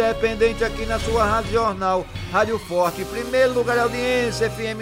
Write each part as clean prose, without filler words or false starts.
independente aqui na sua Rádio Jornal, Rádio Forte, primeiro lugar de audiência, FM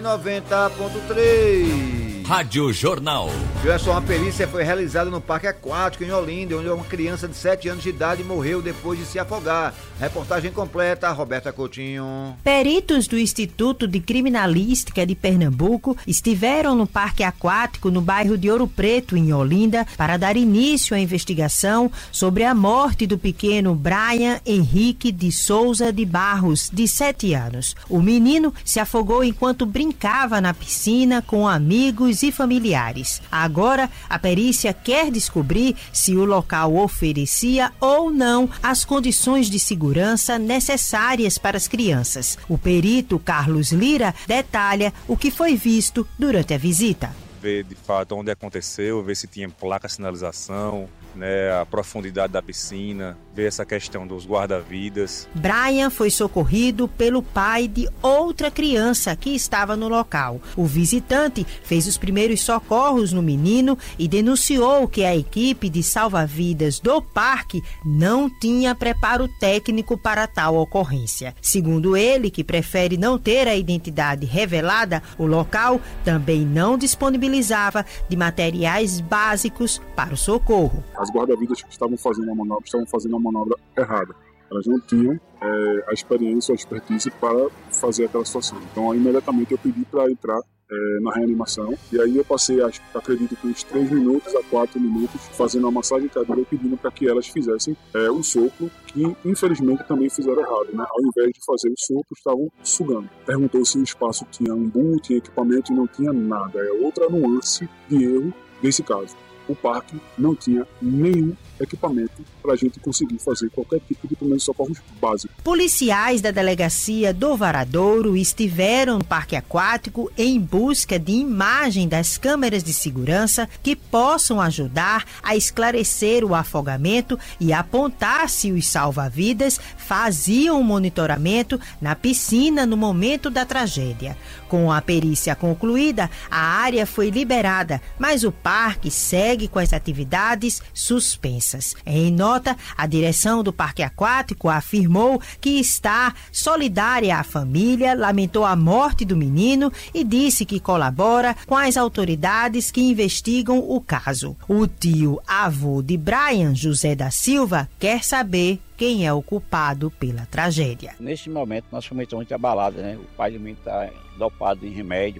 90.3. Rádio Jornal. Olha só, uma perícia foi realizada no Parque Aquático em Olinda, onde uma criança de 7 anos de idade morreu depois de se afogar. Reportagem completa, Roberta Coutinho. Peritos do Instituto de Criminalística de Pernambuco estiveram no Parque Aquático no bairro de Ouro Preto, em Olinda, para dar início à investigação sobre a morte do pequeno Brian Henrique de Souza de Barros, de 7 anos. O menino se afogou enquanto brincava na piscina com amigos e familiares. Agora, a perícia quer descobrir se o local oferecia ou não as condições de segurança necessárias para as crianças. O perito Carlos Lira detalha o que foi visto durante a visita. Ver de fato onde aconteceu, ver se tinha placa de sinalização, né, a profundidade da piscina, ver essa questão dos guarda-vidas. Brian foi socorrido pelo pai de outra criança que estava no local. O visitante fez os primeiros socorros no menino e denunciou que a equipe de salva-vidas do parque não tinha preparo técnico para tal ocorrência. Segundo ele, que prefere não ter a identidade revelada, o local também não disponibilizava de materiais básicos para o socorro. As guarda-vidas que estavam fazendo a manobra errada. Elas não tinham a experiência ou a expertise para fazer aquela situação. Então, imediatamente eu pedi para entrar na reanimação. E aí eu passei, acredito que uns 3 minutos a 4 minutos, fazendo uma massagem cardíaca e pedindo para que elas fizessem um sopro, que infelizmente também fizeram errado, né? Ao invés de fazer o sopro, estavam sugando. Perguntou se o espaço tinha umbu, tinha equipamento e não tinha nada. É outra nuance de erro desse caso. O parque não tinha nenhum equipamento para a gente conseguir fazer qualquer tipo de primeiros socorros básico. Policiais da delegacia do Varadouro estiveram no parque aquático em busca de imagem das câmeras de segurança que possam ajudar a esclarecer o afogamento e apontar se os salva-vidas faziam o monitoramento na piscina no momento da tragédia. Com a perícia concluída, a área foi liberada, mas o parque segue com as atividades suspensas. Em nota, a direção do Parque Aquático afirmou que está solidária à família, lamentou a morte do menino e disse que colabora com as autoridades que investigam o caso. O tio-avô de Brian, José da Silva, quer saber quem é o culpado pela tragédia. Neste momento, nós fomos muito abalados, né? O pai do menino está dopado em remédio.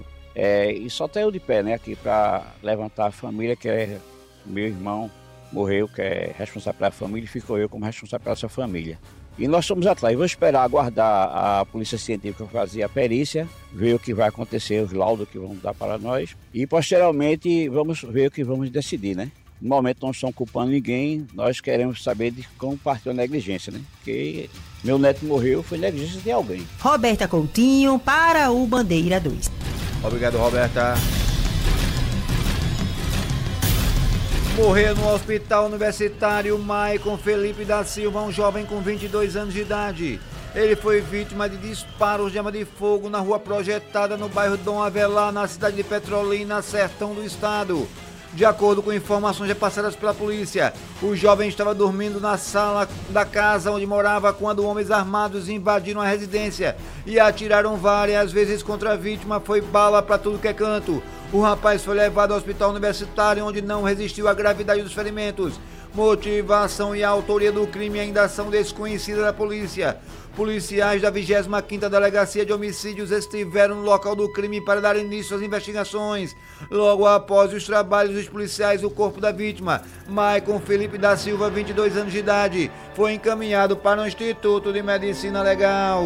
E só tenho de pé, né, aqui para levantar a família, que é meu irmão morreu, que é responsável pela família, e ficou eu como responsável pela sua família. E nós estamos atrás. Vou esperar aguardar a polícia científica fazer a perícia, ver o que vai acontecer, os laudos que vão dar para nós, e posteriormente vamos ver o que vamos decidir, né? No momento não estamos culpando ninguém, nós queremos saber de como partiu a negligência, né? Porque meu neto morreu, foi negligência de alguém. Roberta Coutinho para o Bandeira 2. Obrigado, Roberta. Morreu no Hospital Universitário Maicon Felipe da Silva, um jovem com 22 anos de idade. Ele foi vítima de disparos de arma de fogo na rua Projetada, no bairro Dom Avelar, na cidade de Petrolina, sertão do estado. De acordo com informações repassadas pela polícia, o jovem estava dormindo na sala da casa onde morava quando homens armados invadiram a residência e atiraram várias vezes contra a vítima. Foi bala para tudo que é canto. O rapaz foi levado ao hospital universitário, onde não resistiu à gravidade dos ferimentos. Motivação e a autoria do crime ainda são desconhecidas da polícia. Policiais da 25ª Delegacia de Homicídios estiveram no local do crime para dar início às investigações. Logo após os trabalhos dos policiais, o corpo da vítima, Maicon Felipe da Silva, 22 anos de idade, foi encaminhado para o Instituto de Medicina Legal.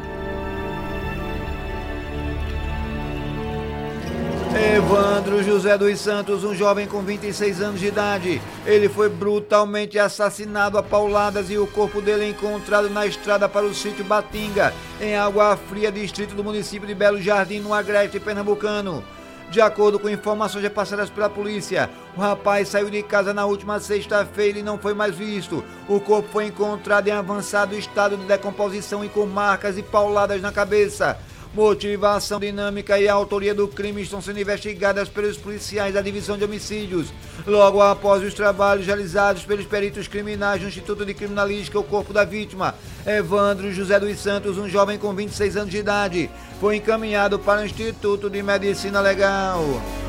Evandro José dos Santos, um jovem com 26 anos de idade. Ele foi brutalmente assassinado a pauladas e o corpo dele é encontrado na estrada para o sítio Batinga, em Água Fria, distrito do município de Belo Jardim, no Agreste pernambucano. De acordo com informações repassadas pela polícia, o rapaz saiu de casa na última sexta-feira e não foi mais visto. O corpo foi encontrado em avançado estado de decomposição e com marcas e pauladas na cabeça. Motivação, dinâmica e a autoria do crime estão sendo investigadas pelos policiais da Divisão de Homicídios. Logo após os trabalhos realizados pelos peritos criminais do Instituto de Criminalística, o corpo da vítima, Evandro José dos Santos, um jovem com 26 anos de idade, foi encaminhado para o Instituto de Medicina Legal.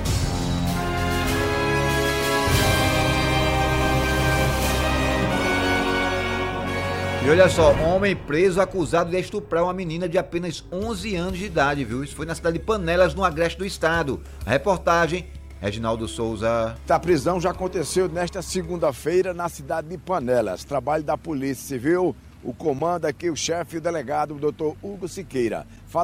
E olha só, homem preso acusado de estuprar uma menina de apenas 11 anos de idade, viu? Isso foi na cidade de Panelas, no agreste do estado. A reportagem, Reginaldo Souza. A prisão já aconteceu nesta segunda-feira na cidade de Panelas. Trabalho da Polícia Civil, o comando aqui, o chefe e o delegado, o doutor Hugo Siqueira.